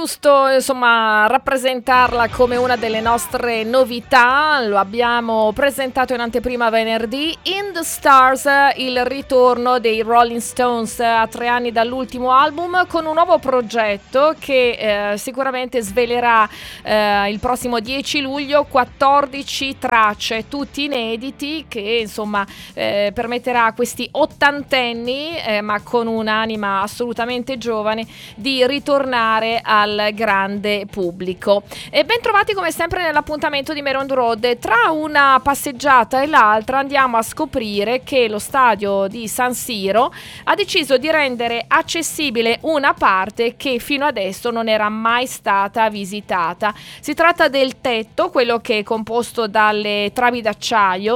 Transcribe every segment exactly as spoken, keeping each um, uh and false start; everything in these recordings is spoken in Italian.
giusto insomma rappresentarla come una delle nostre novità. Lo abbiamo presentato in anteprima venerdì. In the Stars, il ritorno dei Rolling Stones a tre anni dall'ultimo album, con un nuovo progetto che eh, sicuramente svelerà eh, il prossimo dieci luglio quattordici tracce, tutti inediti, che insomma eh, permetterà a questi ottantenni eh, ma con un'anima assolutamente giovane di ritornare al grande pubblico. E ben trovati come sempre nell'appuntamento di Meron Road. Tra una passeggiata e l'altra andiamo a scoprire che lo stadio di San Siro ha deciso di rendere accessibile una parte che fino adesso non era mai stata visitata. Si tratta del tetto, quello che è composto dalle travi d'acciaio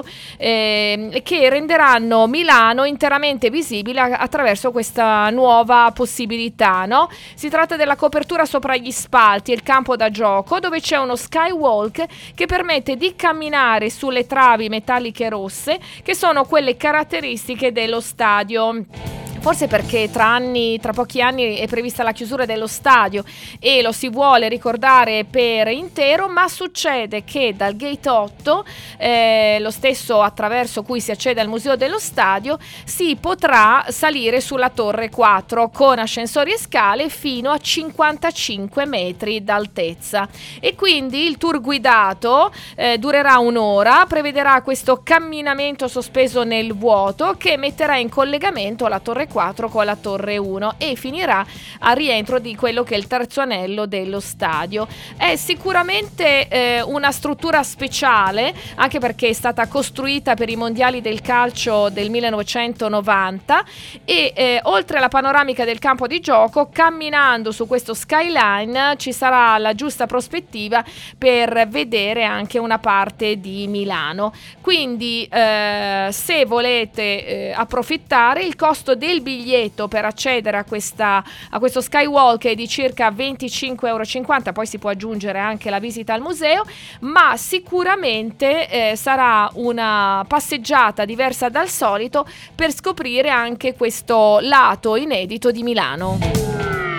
eh, che renderanno Milano interamente visibile attraverso questa nuova possibilità, no? Si tratta della copertura sopra gli spalti e il campo da gioco, dove c'è uno skywalk che permette di camminare sulle travi metalliche rosse, che sono quelle caratteristiche dello stadio. Forse perché tra anni, tra pochi anni è prevista la chiusura dello stadio e lo si vuole ricordare per intero, ma succede che dal gate otto, eh, lo stesso attraverso cui si accede al museo dello stadio, si potrà salire sulla torre quattro con ascensori e scale fino a cinquantacinque metri d'altezza. E quindi il tour guidato eh, durerà un'ora, prevederà questo camminamento sospeso nel vuoto che metterà in collegamento la torre quattro con la torre uno e finirà a rientro di quello che è il terzo anello dello stadio. È sicuramente eh, una struttura speciale, anche perché è stata costruita per i mondiali del calcio del millenovecentonovanta e eh, oltre alla panoramica del campo di gioco, camminando su questo skyline ci sarà la giusta prospettiva per vedere anche una parte di Milano. Quindi eh, se volete eh, approfittare, il costo del biglietto per accedere a questa a questo skywalk è di circa venticinque virgola cinquanta euro, poi si può aggiungere anche la visita al museo, ma sicuramente eh, sarà una passeggiata diversa dal solito per scoprire anche questo lato inedito di Milano.